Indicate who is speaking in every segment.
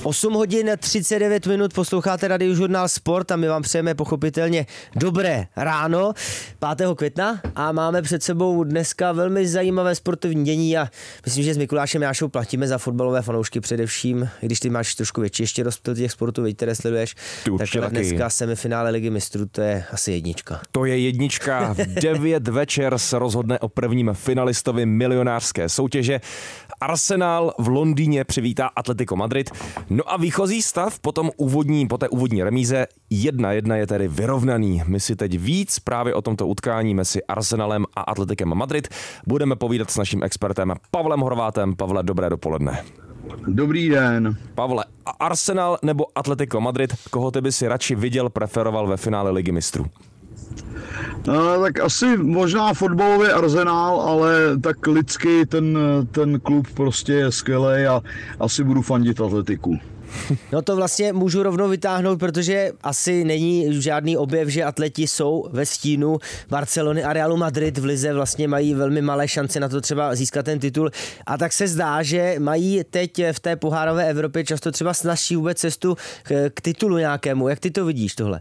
Speaker 1: 8 hodin 39 minut posloucháte Radiožurnál Sport a my vám přejeme pochopitelně dobré ráno 5. května a máme před sebou dneska velmi zajímavé sportovní dění a myslím, že s Mikulášem Jášou platíme za fotbalové fanoušky především, i když ty máš trošku větší ještě rozptyl těch sportů, které sleduješ, tak dneska semifinále Ligy mistrů, to je asi jednička.
Speaker 2: To je jednička, v 9 večer se rozhodne o prvním finalistovi milionářské soutěže. Arsenal v Londýně přivítá Atletico Madrid. No a výchozí stav po té úvodní remíze 1-1 je tedy vyrovnaný. My si teď víc právě o tomto utkání mezi Arsenalem a Atletikem Madrid budeme povídat s naším expertem Pavlem Horvátem. Pavle, dobré dopoledne.
Speaker 3: Dobrý den.
Speaker 2: Pavle, Arsenal nebo Atletico Madrid, koho ty by si radši viděl, preferoval ve finále Ligy mistrů?
Speaker 3: Tak asi možná fotbalový Arsenal, ale tak lidsky ten klub prostě je skvělej a asi budu fandit Atletiku.
Speaker 1: No to vlastně můžu rovnou vytáhnout, protože asi není žádný objev, že atleti jsou ve stínu Barcelony a Realu Madrid v lize, vlastně mají velmi malé šance na to třeba získat ten titul a tak se zdá, že mají teď v té pohárové Evropě často třeba snazší vůbec cestu k titulu nějakému. Jak ty to vidíš tohle?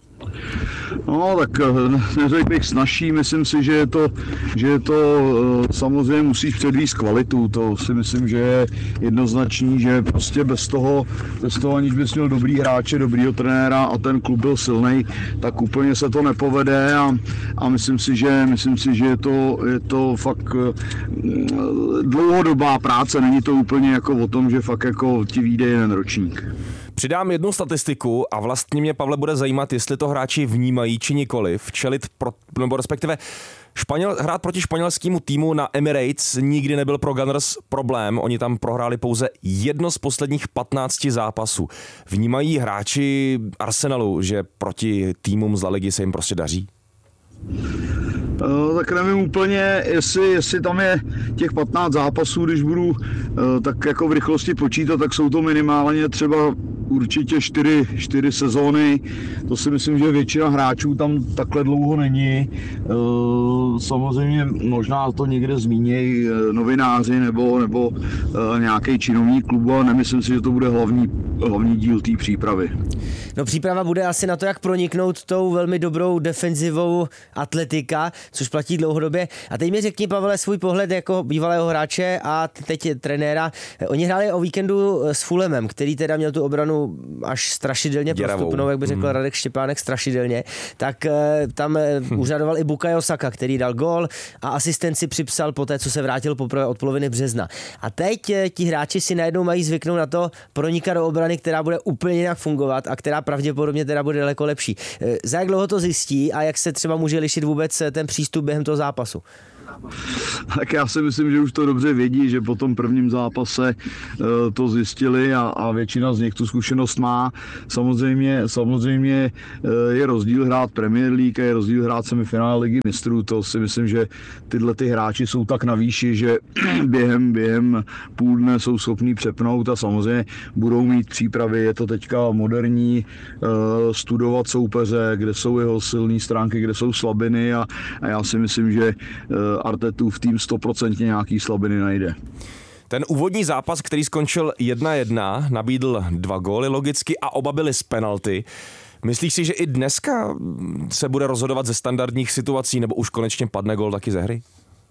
Speaker 3: No tak neřekl bych snazší, myslím si, že je to samozřejmě musíš předvíst kvalitu, to si myslím, že je jednoznačný, že prostě bez toho aniž bys měl dobrý hráče, dobrýho trenéra a ten klub byl silnej, tak úplně se to nepovede a myslím si, že je to fakt dlouhodobá práce, není to úplně jako o tom, že fakt jako ti vyjde jeden ročník.
Speaker 2: Přidám jednu statistiku a vlastně mě, Pavle, bude zajímat, jestli to hráči vnímají či nikoliv. Nebo respektive hrát proti španělskému týmu na Emirates nikdy nebyl pro Gunners problém. Oni tam prohráli pouze jedno z posledních 15 zápasů. Vnímají hráči Arsenalu, že proti týmům z La Ligy se jim prostě daří?
Speaker 3: Tak nevím úplně, jestli tam je těch 15 zápasů, když budu tak jako v rychlosti počítat, tak jsou to minimálně třeba určitě 4 sezóny. To si myslím, že většina hráčů tam takhle dlouho není. Samozřejmě možná to někde zmínějí novináři nebo nějaký činovník klubu, ale nemyslím si, že to bude hlavní díl té přípravy.
Speaker 1: No příprava bude asi na to, jak proniknout tou velmi dobrou defenzivou Atletika, což platí dlouhodobě. A teď mi řekni, Pavle, svůj pohled jako bývalého hráče a teď trenéra. Oni hráli o víkendu s Fulhamem, který teda měl tu obranu až strašidelně prostupnou, jak by řekl Radek Štěpánek, strašidelně. Tak tam úřadoval i Bukayo Saka, který dal gól a asistenci připsal poté, co se vrátil poprvé od poloviny března. A teď ti hráči si najednou mají zvyknout na to pronikat do obrany, která bude úplně jinak fungovat a která pravděpodobně teda bude daleko lepší. Za jak dlouho to zjistí a jak se třeba může lišit vůbec ten přístup během toho zápasu?
Speaker 3: Tak já si myslím, že už to dobře vědí, že po tom prvním zápase to zjistili a většina z nich tu zkušenost má. Samozřejmě je rozdíl hrát Premier League a je rozdíl hrát semifinále Ligy mistrů. To si myslím, že tyhle ty hráči jsou tak na výši, že během půl dne jsou schopní přepnout a samozřejmě budou mít přípravy. Je to teďka moderní studovat soupeře, kde jsou jeho silné stránky, kde jsou slabiny a já si myslím, že Artetův tým 100% nějaký slabiny najde.
Speaker 2: Ten úvodní zápas, který skončil 1-1, nabídl 2 góly logicky a oba byly z penalty. Myslíš si, že i dneska se bude rozhodovat ze standardních situací nebo už konečně padne gól taky ze hry?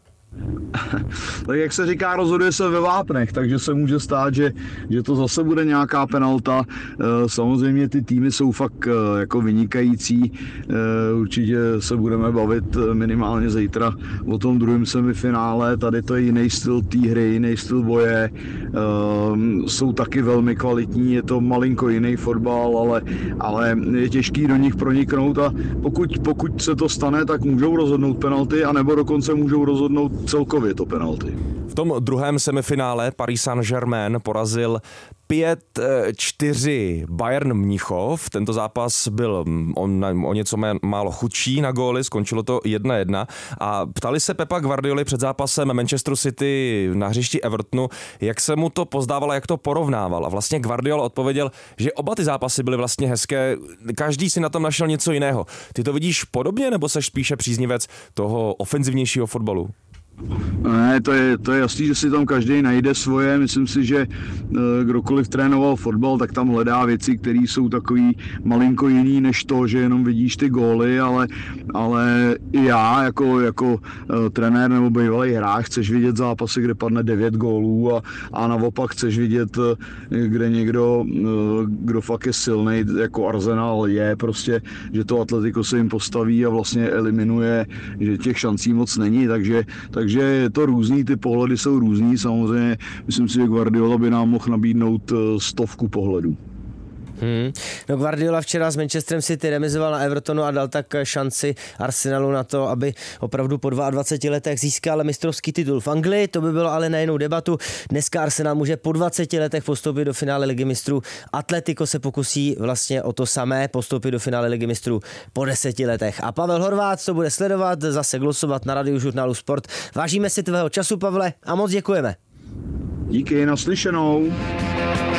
Speaker 3: Tak jak se říká, rozhoduje se ve vápnech, takže se může stát, že to zase bude nějaká penalta. Samozřejmě ty týmy jsou fakt jako vynikající. Určitě se budeme bavit minimálně zítra o tom druhém semifinále. Tady to je jiný styl té hry, jiný styl boje. Jsou taky velmi kvalitní, je to malinko jiný fotbal, ale je těžký do nich proniknout a pokud se to stane, tak můžou rozhodnout penalty, anebo dokonce můžou rozhodnout celkově to penalty.
Speaker 2: V tom druhém semifinále Paris Saint-Germain porazil 5-4 Bayern Mnichov. Tento zápas byl o něco málo chudší na góly, skončilo to 1-1 a ptali se Pepa Guardioli před zápasem Manchesteru City na hřišti Evertonu, jak se mu to pozdávalo, jak to porovnával. A vlastně Guardiola odpověděl, že oba ty zápasy byly vlastně hezké, každý si na tom našel něco jiného. Ty to vidíš podobně, nebo seš spíše příznivec toho ofenzivnějšího fotbalu?
Speaker 3: Ne, to je jasný, že si tam každý najde svoje. Myslím si, že kdokoliv trénoval fotbal, tak tam hledá věci, které jsou takový malinko jiný než to, že jenom vidíš ty góly, ale i já jako trenér nebo bývalý hráč chceš vidět zápasy, kde padne 9 gólů a naopak chceš vidět, kde někdo, kdo fakt je silnej, jako Arsenal je prostě, že to Atletico se jim postaví a vlastně eliminuje, že těch šancí moc není, takže je to různý, ty pohledy jsou různý, samozřejmě myslím si, že Guardiola by nám mohl nabídnout 100 pohledů.
Speaker 1: No Guardiola včera s Manchesterem City remizoval na Evertonu a dal tak šanci Arsenalu na to, aby opravdu po 22 letech získal mistrovský titul v Anglii. To by bylo ale na jinou debatu. Dneska Arsenal může po 20 letech postoupit do finále Ligy mistrů. Atletico se pokusí vlastně o to samé, postoupit do finále Ligy mistrů po 10 letech. A Pavel Horváth to bude sledovat, zase glosovat na Radiožurnálu Sport. Vážíme si tvého času, Pavle, a moc děkujeme.
Speaker 3: Díky, naslyšenou.